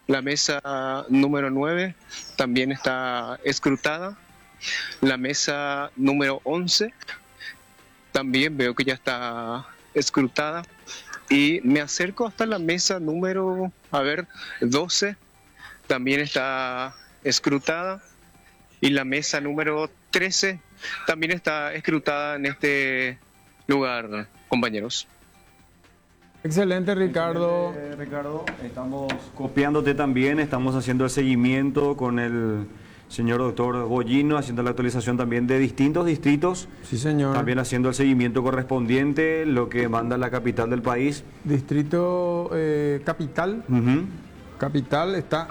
La mesa número 9 también está escrutada. La mesa número 11 también veo que ya está escrutada. Y me acerco hasta la mesa número, 12, también está escrutada. Y la mesa número 13 también está escrutada en este lugar, compañeros. Excelente, Ricardo. Excelente, Ricardo, estamos copiándote también, estamos haciendo el seguimiento con el señor doctor Goyino, haciendo la actualización también de distintos distritos. Sí, señor. También haciendo el seguimiento correspondiente, lo que manda la capital del país. Distrito capital. Capital está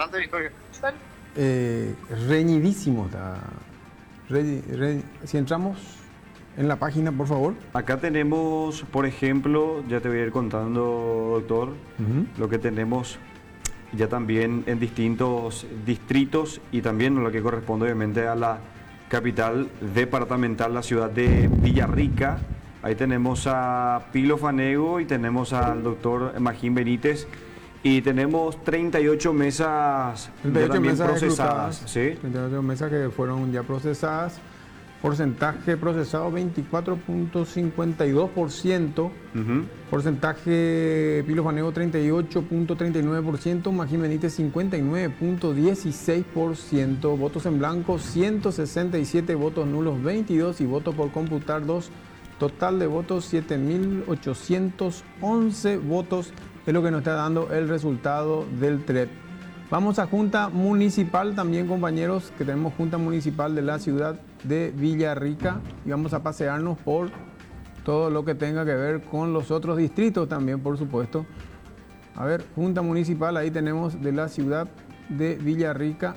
reñidísimo. Está si entramos en la página, por favor. Acá tenemos, por ejemplo, ya te voy a ir contando, doctor, lo que tenemos ya también en distintos distritos y también lo que corresponde obviamente a la capital departamental, la ciudad de Villarrica. Ahí tenemos a Pilo Fanego y tenemos al doctor Magín Benítez y tenemos 38 mesas 38 también mesas procesadas. ¿Sí? 38 mesas que fueron ya procesadas. Porcentaje procesado 24.52%, porcentaje Pilo Fanego 38.39%, Magín Benítez 59.16%, votos en blanco 167, votos nulos 22 y votos por computar 2. Total de votos 7.811 votos es lo que nos está dando el resultado del TREP. Vamos a Junta Municipal también, compañeros, que tenemos Junta Municipal de la ciudad de Villarrica y vamos a pasearnos por todo lo que tenga que ver con los otros distritos también, por supuesto. A ver, Junta Municipal, ahí tenemos de la ciudad de Villarrica.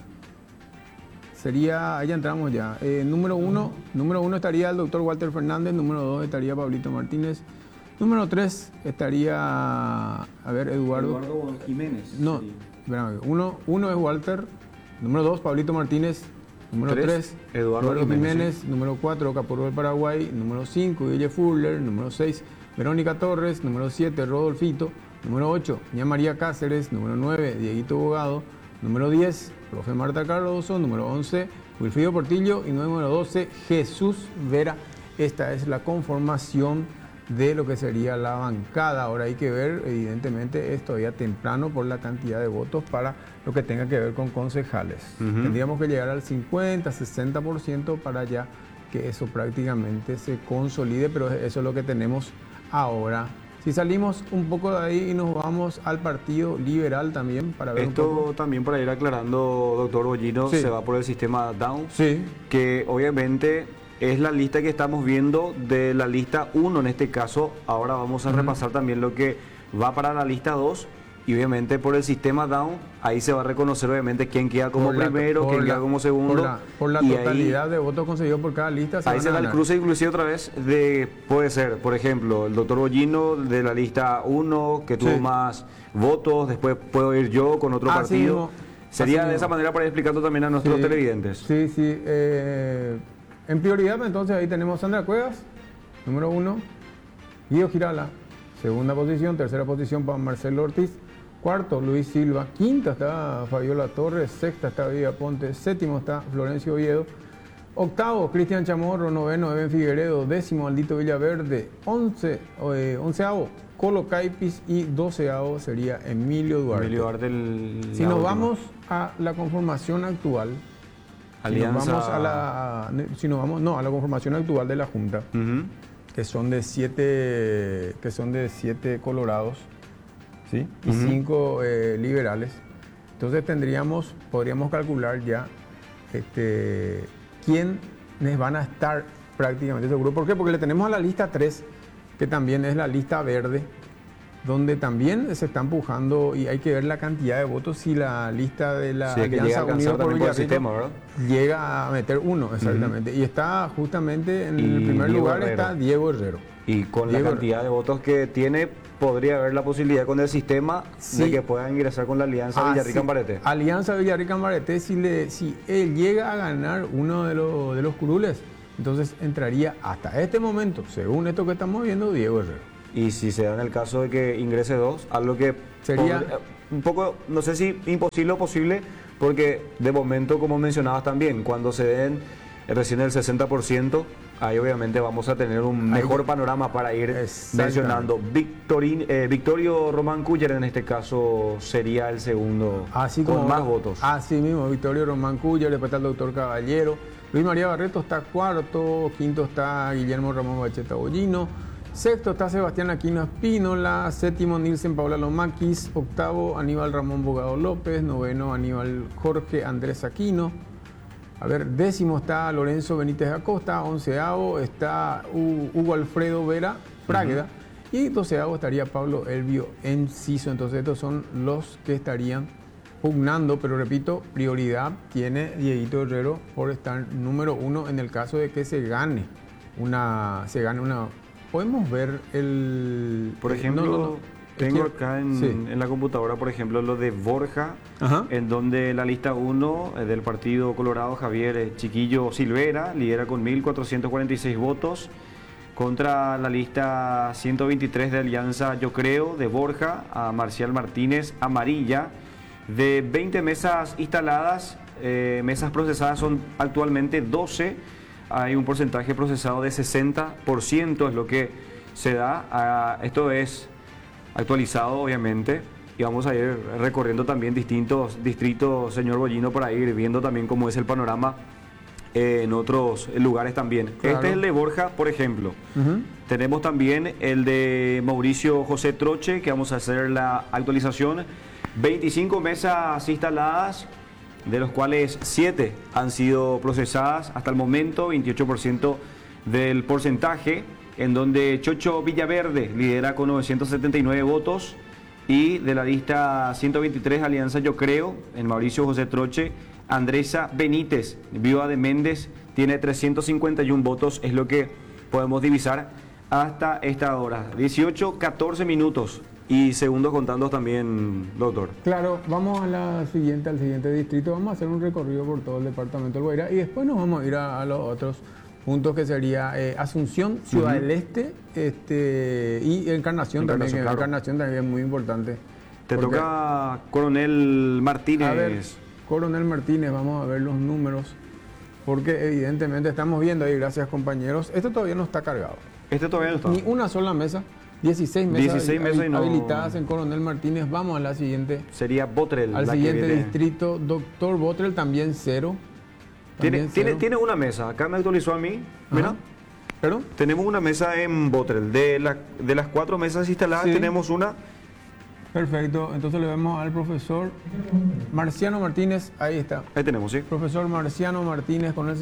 Sería, ahí entramos ya. Número uno estaría el doctor Walter Fernández, número 2 estaría Pablito Martínez, número 3 estaría, Eduardo Jiménez. No, uno es Walter, número 2 Pablito Martínez, número 3 Eduardo Jiménez, ¿sí? Número 4 Capurro del Paraguay, número 5 Guille Fuller, número 6 Verónica Torres, número 7 Rodolfito, número 8 Ña María Cáceres, número 9 Dieguito Bogado, número 10 Profe Marta Cardoso, número 11 Wilfrido Portillo y número 12 Jesús Vera. Esta es la conformación de lo que sería la bancada. Ahora hay que ver, evidentemente es todavía temprano por la cantidad de votos para lo que tenga que ver con concejales. Tendríamos que llegar al 50-60% para ya que eso prácticamente se consolide, pero eso es lo que tenemos ahora. Si salimos un poco de ahí y nos vamos al Partido Liberal también para ver esto un poco. También para ir aclarando, doctor Goyino, Sí. se va por el sistema Down, Sí. que obviamente es la lista que estamos viendo de la lista 1 en este caso. Ahora vamos a repasar también lo que va para la lista 2 y obviamente por el sistema Down, ahí se va a reconocer obviamente quién queda como primero, quién queda como segundo. Por la totalidad de votos conseguidos por cada lista. Ahí se da el cruce inclusive otra vez de, puede ser, por ejemplo, el doctor Goyino de la lista 1 que tuvo más votos, después puedo ir yo con otro partido. Sería de esa manera para ir explicando también a nuestros televidentes. Sí. En prioridad, entonces, ahí tenemos Sandra Cuevas, número 1, Guido Girala, segunda posición, tercera posición para Marcelo Ortiz, cuarto Luis Silva, quinta está Fabiola Torres, sexta está Vivian Ponte, séptimo está Florencio Oviedo, octavo Cristian Chamorro, noveno Eben Figueredo, décimo Aldito Villaverde, onceavo Colo Caipis y doceavo sería Emilio Duarte. Si nos vamos a la conformación actual, Alianza. a la conformación actual de la Junta, que son de 7 colorados, ¿sí? Y 5 liberales. Entonces podríamos calcular ya quiénes van a estar prácticamente seguros. ¿Por qué? Porque le tenemos a la lista 3, que también es la lista verde, donde también se está empujando y hay que ver la cantidad de votos si la lista de la Alianza Unida por Villarrica llega a meter 1, exactamente. Y está justamente en el primer lugar está Diego Herrero. Y con la cantidad de votos que tiene, podría haber la posibilidad con el sistema de que pueda ingresar con la Alianza Villarrica-Ambarete. Alianza Villarrica-Ambarete, si él llega a ganar uno de los curules, entonces entraría hasta este momento, según esto que estamos viendo, Diego Herrero. Y si se da en el caso de que ingrese 2, algo que sería un poco, no sé si imposible o posible, porque de momento, como mencionabas también, cuando se den recién el 60%, ahí obviamente vamos a tener un mejor panorama para ir mencionando. Victorio Román Culler en este caso sería el segundo, así con como más votos. Así mismo, Victorio Román Culler, después está el doctor Caballero, Luis María Barreto está cuarto, quinto está Guillermo Ramón Bacheta Bollino, sexto está Sebastián Aquino Espínola, séptimo Nilsen Paula Lomaquis, octavo Aníbal Ramón Bogado López, noveno Aníbal Jorge Andrés Aquino. A ver, décimo está Lorenzo Benítez Acosta, onceavo está Hugo Alfredo Vera Frágueda y doceavo estaría Pablo Elvio Enciso. Entonces estos son los que estarían pugnando, pero repito, prioridad tiene Dieguito Herrero por estar número uno en el caso de que se gane una... Podemos ver el... Por ejemplo... Tengo acá en la computadora, por ejemplo, lo de Borja, en donde la lista 1 del Partido Colorado, Javier Chiquillo Silvera, lidera con 1.446 votos, contra la lista 123 de Alianza Yo Creo, de Borja, a Marcial Martínez Amarilla. De 20 mesas instaladas, mesas procesadas son actualmente 12, hay un porcentaje procesado de 60%, es lo que se da. Esto es actualizado, obviamente, y vamos a ir recorriendo también distintos distritos, señor Bollino, para ir viendo también cómo es el panorama en otros lugares también. Claro. Este es el de Borja, por ejemplo. Tenemos también el de Mauricio José Troche, que vamos a hacer la actualización. 25 mesas instaladas, de los cuales 7 han sido procesadas hasta el momento, 28% del porcentaje, en donde Chocho Villaverde lidera con 979 votos, y de la lista 123 Alianza Yo Creo, en Mauricio José Troche, Andresa Benítez, viuda de Méndez, tiene 351 votos, es lo que podemos divisar hasta esta hora. 14 minutos y segundos contando también, doctor. Claro, vamos al siguiente distrito, vamos a hacer un recorrido por todo el departamento del Guairá y después nos vamos a ir a los otros puntos, que sería Asunción, Ciudad del Este, y Encarnación también, claro. Encarnación también es muy importante. Te toca Coronel Martínez. A ver, Coronel Martínez, vamos a ver los números, porque evidentemente estamos viendo ahí, gracias compañeros, este todavía no está cargado. Este todavía no está. Ni una sola mesa, 16 mesas habilitadas en Coronel Martínez. Vamos a la siguiente. Sería Botrel. Al siguiente distrito, Doctor Botrel, también cero. Tiene una mesa, acá me actualizó a mí, mira. ¿Perdón? Tenemos una mesa en Botrel, de las 4 mesas instaladas, sí, tenemos una. Perfecto, entonces le vemos al profesor Marciano Martínez, ahí está. Ahí tenemos, sí. Profesor Marciano Martínez con el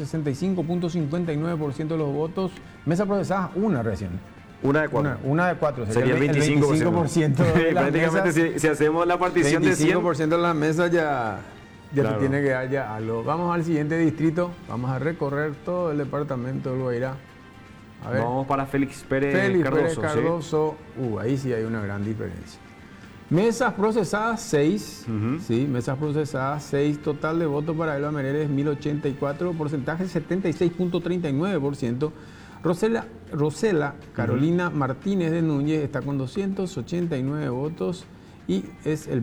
65.59% de los votos. Mesa procesada, una recién. Una de 4. Una de 4. Sería el 25%. De las prácticamente mesas, si hacemos la partición de 100. 25% de las mesas ya claro, te tiene que dar ya algo. Vamos al siguiente distrito, vamos a recorrer todo el departamento del Guairá. A ver. Vamos para Félix Pérez Cardoso. ¿Sí? Ahí sí hay una gran diferencia. Mesas procesadas 6, sí, mesas procesadas 6, total de votos para Elba Mereles 1084, porcentaje 76.39%. Rosela Carolina Martínez de Núñez está con 289 votos y es el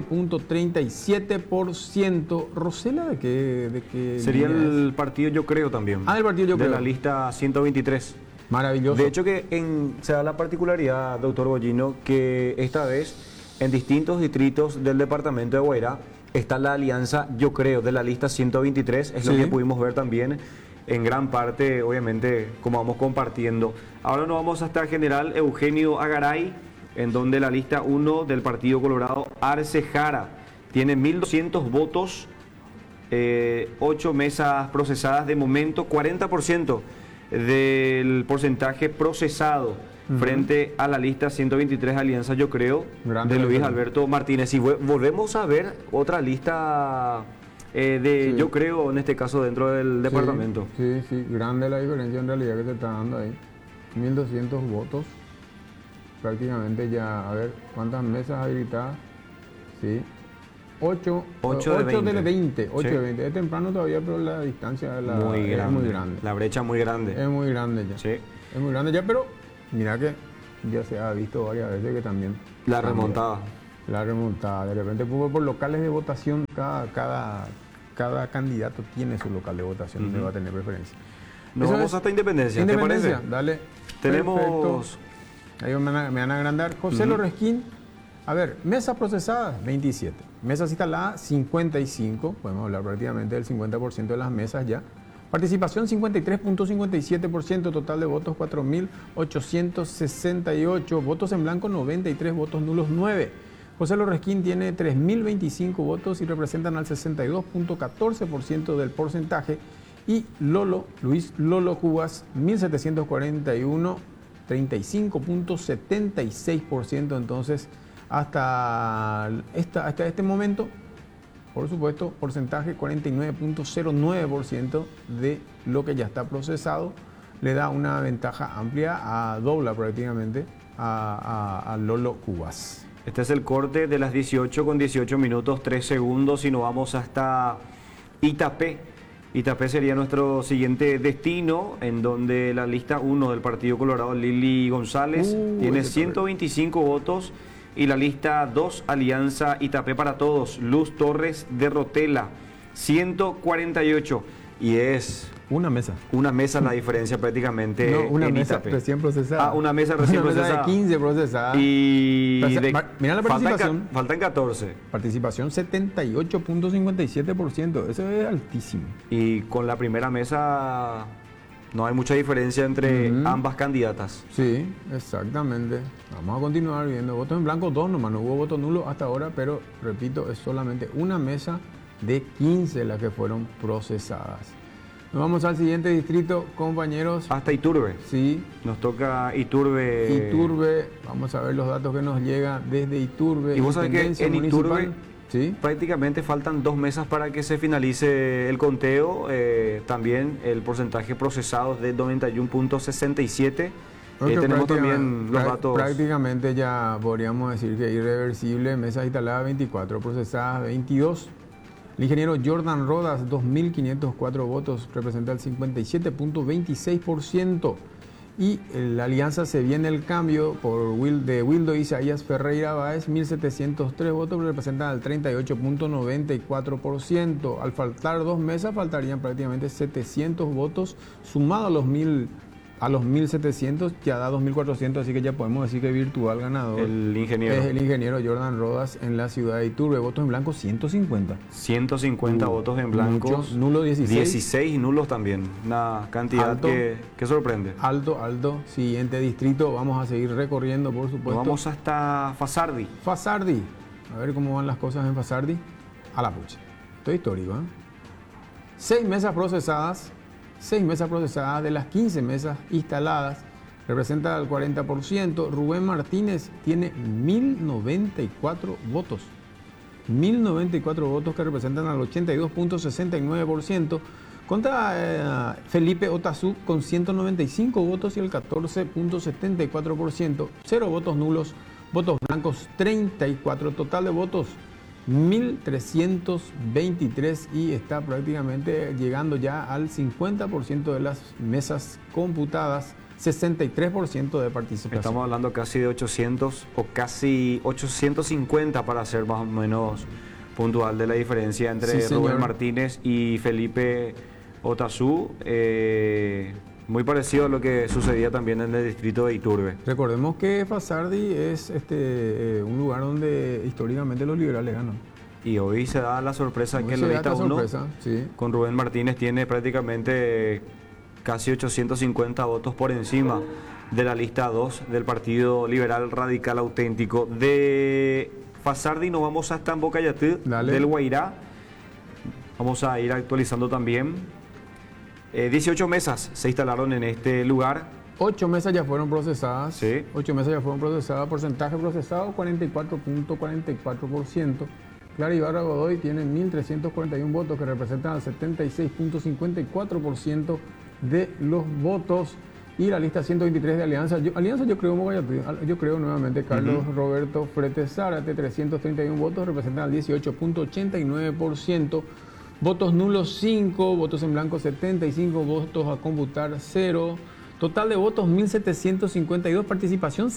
20.37%. ¿Rosela de qué sería el partido Yo Creo también? Ah, el partido Yo Creo. De la lista 123. Maravilloso. De hecho que se da la particularidad, doctor Bollino, que esta vez en distintos distritos del departamento de Guairá está la alianza Yo Creo de la lista 123, es lo que pudimos ver también en gran parte, obviamente, como vamos compartiendo. Ahora nos vamos hasta el general Eugenio Agaray, en donde la lista 1 del Partido Colorado, Arce Jara, tiene 1.200 votos, 8 mesas procesadas de momento, 40% del porcentaje procesado frente a la lista 123 Alianza Yo Creo de Luis Alberto Martínez. Y volvemos a ver otra lista Yo Creo, en este caso dentro del departamento. Sí, grande la diferencia en realidad que se está dando ahí. 1.200 votos, prácticamente ya, a ver, ¿cuántas mesas habilitadas? Sí, 8 de 20. 8 de 20. Es temprano todavía, pero la distancia es muy grande. La brecha muy grande. Es muy grande ya. Sí. Es muy grande ya, pero mira que ya se ha visto varias veces que también... La remontada. La remontada. De repente, por locales de votación, cada candidato tiene su local de votación donde va a tener preferencia. Nos vamos hasta Independencia, ¿te parece? Dale. Tenemos... Perfecto. Ahí me van a agrandar. José Lorresquín. A ver, mesas procesadas, 27. Mesas instaladas, 55. Podemos hablar prácticamente del 50% de las mesas ya. Participación, 53.57%. Total de votos, 4.868. Votos en blanco, 93. Votos nulos, 9. José Lorresquín tiene 3.025 votos y representan al 62.14% del porcentaje. Y Luis Lolo Cubas, 1.741, 35.76%. Entonces, hasta este momento, por supuesto, porcentaje 49.09% de lo que ya está procesado, le da una ventaja amplia, a dobla prácticamente a Lolo Cubas. Este es el corte de las 18 con 18 minutos, 3 segundos y nos vamos hasta Itapé. Itapé sería nuestro siguiente destino, en donde la lista 1 del Partido Colorado, Lili González, tiene 125 votos. Y la lista 2, Alianza Itapé para Todos, Luz Torres de Rotela, 148. Y es... Una mesa la diferencia prácticamente. No, una en mesa Itapé. Recién procesada. Una mesa recién procesada. Una mesa de 15 procesada. Y... Mira la participación. Faltan 14. Participación 78.57%. Eso es altísimo. Y con la primera mesa no hay mucha diferencia entre ambas candidatas. Sí, exactamente. Vamos a continuar viendo. Votos en blanco 2 nomás. No hubo voto nulo hasta ahora, pero repito, es solamente una mesa de 15 las que fueron procesadas. Nos vamos al siguiente distrito, compañeros. Hasta Iturbe. Sí. Nos toca Iturbe. Iturbe, vamos a ver los datos que nos llegan desde Iturbe. Y vos sabés que en Iturbe, ¿sí?, prácticamente faltan 2 mesas para que se finalice el conteo. También el porcentaje procesado de 91.67. Tenemos también los datos. Prácticamente ya podríamos decir que irreversible. Mesas instaladas 24, procesadas 22. El ingeniero Jordan Rodas, 2.504 votos, representa el 57.26%. Y la alianza Se Viene el Cambio de Wildo Isaías Ferreira Báez, 1.703 votos, representan al 38.94%. Al faltar 2 mesas, faltarían prácticamente 700 votos, sumado a los 1.700, ya da 2.400, así que ya podemos decir que virtual ganador es el ingeniero Jordan Rodas en la ciudad de Iturbe. Votos en blanco 150. 150 votos en blanco. Muchos, nulos 16. 16 nulos también. Una cantidad alto, que sorprende. Alto. Siguiente distrito, vamos a seguir recorriendo, por supuesto. Nos vamos hasta Fasardi. Fasardi. A ver cómo van las cosas en Fasardi. A la pucha. Esto es histórico, ¿eh? 6 mesas procesadas. 6 mesas procesadas de las 15 mesas instaladas, representa el 40%. Rubén Martínez tiene 1.094 votos. 1.094 votos que representan al 82.69%. Contra Felipe Otazú con 195 votos y el 14.74%. 0 votos nulos, votos blancos 34. Total de votos 1.323 y está prácticamente llegando ya al 50% de las mesas computadas, 63% de participación. Estamos hablando casi de 800 o casi 850 para ser más o menos puntual de la diferencia entre Rubén Martínez y Felipe Otazú. Muy parecido a lo que sucedía también en el distrito de Iturbe. Recordemos que Fasardi es un lugar donde históricamente los liberales ganan. Y hoy se da la sorpresa que en la lista 1, con Rubén Martínez, tiene prácticamente casi 850 votos por encima de la lista 2 del Partido Liberal Radical Auténtico. De Fasardi nos vamos hasta Embocayatú del Guairá. Vamos a ir actualizando también. 18 mesas se instalaron en este lugar. 8 mesas ya fueron procesadas. Sí. 8 mesas ya fueron procesadas. Porcentaje procesado 44.44%. Clara Ibarra Godoy tiene 1.341 votos que representan al 76.54% de los votos. Y la lista 123 de Alianza. Yo creo nuevamente Carlos Roberto Fretes Zárate, 331 votos, representan al 18.89%. Votos nulos 5, votos en blanco 75, votos a computar 0. Total de votos 1.752, participación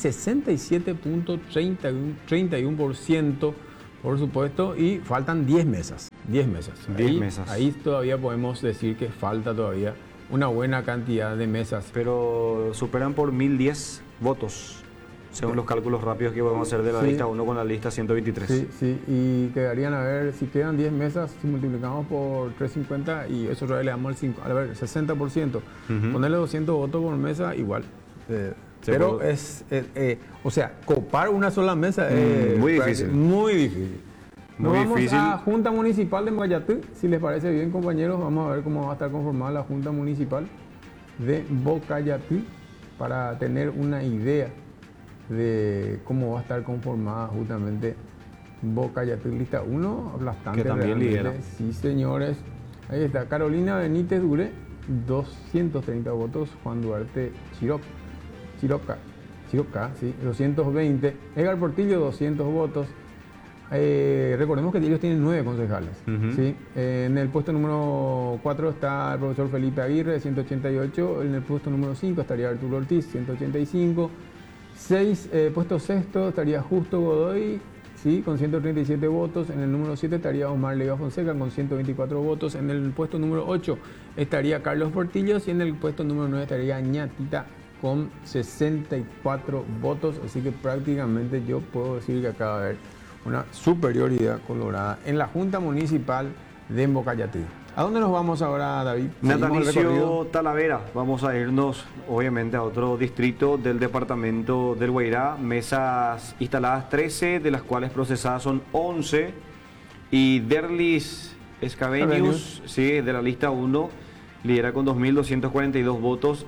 67.31%, por supuesto, y faltan 10 mesas. 10 mesas. 10 mesas. Ahí todavía podemos decir que falta todavía una buena cantidad de mesas. Pero superan por 1.010 votos, según los cálculos rápidos que podemos hacer de la lista 1 con la lista 123. Sí, y quedarían, a ver, si quedan 10 mesas, si multiplicamos por 350 y eso le damos el 60%. Ponerle 200 votos por mesa, igual. Pero o sea, copar una sola mesa es muy difícil. Muy difícil. Nos vamos a Junta Municipal de Bocayatú. Si les parece bien, compañeros, vamos a ver cómo va a estar conformada la Junta Municipal de Bocayatú para tener una idea de cómo va a estar conformada justamente Bocayatú. Lista 1, aplastante. Que también lidera. Sí, señores. Ahí está. Carolina Benítez Dure, 230 votos. Juan Duarte Chiroca, sí, 220. Edgar Portillo, 200 votos. Recordemos que ellos tienen 9 concejales. ¿Sí? En el puesto número 4 está el profesor Felipe Aguirre, 188. En el puesto número 5 estaría Arturo Ortiz, 185. Puesto sexto estaría Justo Godoy, ¿sí? Con 137 votos. En el número 7 estaría Omar Leiva Fonseca con 124 votos. En el puesto número 8 estaría Carlos Portillos y en el puesto número 9 estaría Ñatita con 64 votos. Así que prácticamente yo puedo decir que acaba de haber una superioridad colorada en la Junta Municipal de Bocayatú. ¿A dónde nos vamos ahora, David? Natalicio Talavera. Vamos a irnos, obviamente, a otro distrito del departamento del Guairá. Mesas instaladas 13, de las cuales procesadas son 11. Y Derlis Escavenius, sí, de la lista 1, lidera con 2.242 votos,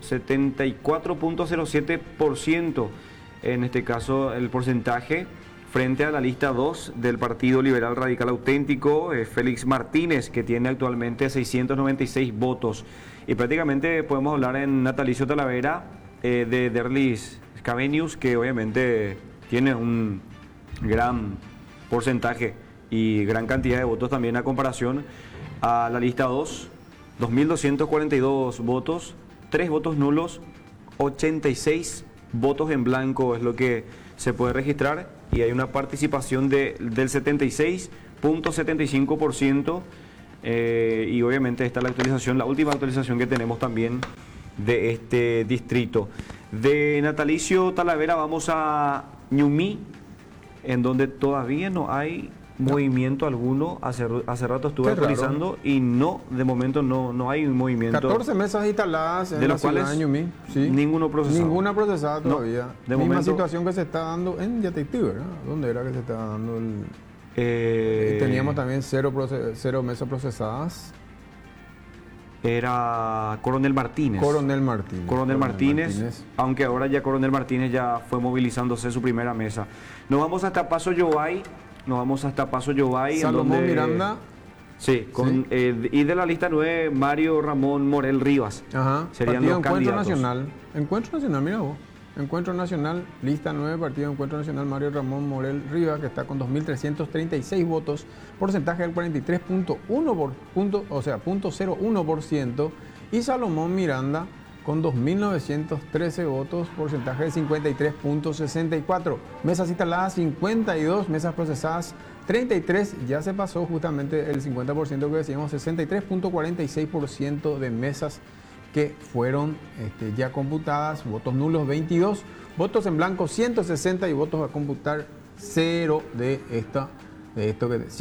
74.07%. En este caso, el porcentaje. Frente a la lista 2 del Partido Liberal Radical Auténtico, Félix Martínez, que tiene actualmente 696 votos. Y prácticamente podemos hablar en Natalicio Talavera de Derlis Scavenius, que obviamente tiene un gran porcentaje y gran cantidad de votos también a comparación a la lista 2, 2.242 votos, 3 votos nulos, 86 votos en blanco es lo que se puede registrar. Y hay una participación del 76.75%, y obviamente esta es la actualización, la última actualización que tenemos también de este distrito. De Natalicio Talavera vamos a Ñumí, en donde todavía no hay movimiento alguno. Hace rato estuve actualizando y de momento no hay un movimiento. 14 mesas instaladas en la ciudad de Ñumí. Sí. Ninguna procesada todavía. De misma momento, situación que se está dando en Yateití, ¿verdad? ¿Dónde era que se estaba dando el...? Teníamos también 0 mesas procesadas. Era Coronel Martínez. Coronel Martínez, aunque ahora ya Coronel Martínez ya fue movilizándose su primera mesa. Nos vamos hasta Paso Yobay. Salomón Miranda. Sí, y de la lista 9, Mario Ramón Morel Rivas. Ajá. Serían los candidatos. Encuentro Nacional, mira vos. Encuentro Nacional, lista 9, partido Encuentro Nacional, Mario Ramón Morel Rivas, que está con 2.336 votos, porcentaje del 43.01%, y Salomón Miranda con 2.913 votos, porcentaje del 53.64%. Mesas instaladas 52, mesas procesadas 33, ya se pasó justamente el 50% que decíamos, 63.46% de mesas que fueron ya computadas, votos nulos 22, votos en blanco 160 y votos a computar 0 de esto que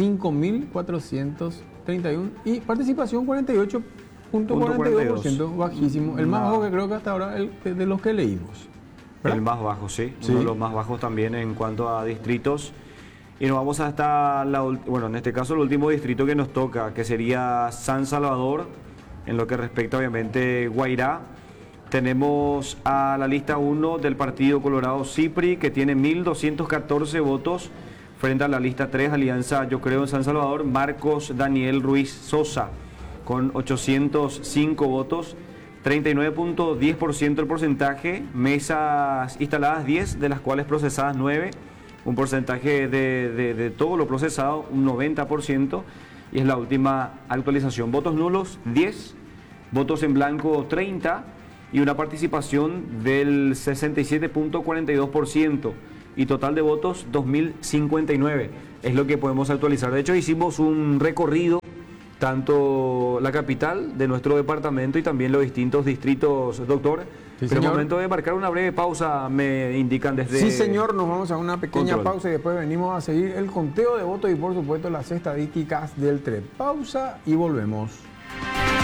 5.431 y participación 48.42%, bajísimo, el más bajo que creo que hasta ahora de los que leímos, ¿verdad? El más bajo, sí, uno de los más bajos también en cuanto a distritos. Y nos vamos hasta, en este caso el último distrito que nos toca, que sería San Salvador. En lo que respecta obviamente Guairá, tenemos a la lista 1 del Partido Colorado Cipri, que tiene 1.214 votos, frente a la lista 3, Alianza Yo Creo en San Salvador, Marcos Daniel Ruiz Sosa, con 805 votos, 39.10% el porcentaje, mesas instaladas 10, de las cuales procesadas 9, un porcentaje de todo lo procesado, un 90%. Y es la última actualización. Votos nulos 10, votos en blanco 30 y una participación del 67.42%. Y total de votos 2.059. Es lo que podemos actualizar. De hecho, hicimos un recorrido, tanto la capital de nuestro departamento y también los distintos distritos, doctor. Sí, pero es momento de marcar una breve pausa, me indican desde... Sí, señor, nos vamos a una pequeña pausa y después venimos a seguir el conteo de votos y, por supuesto, las estadísticas del TREP. Pausa y volvemos.